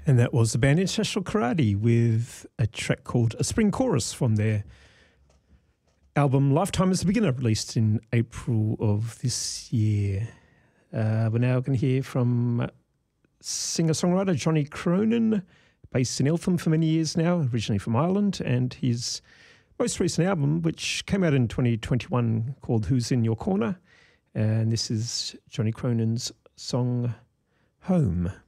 And that was the band International Karate with a track called A Spring Chorus from their album Lifetime as a Beginner, released in April of this year. We're now going to hear from singer-songwriter Johnny Cronin, based in Eltham for many years now, originally from Ireland, and his most recent album, which came out in 2021, called Who's in Your Corner. And this is Johnny Cronin's song Home.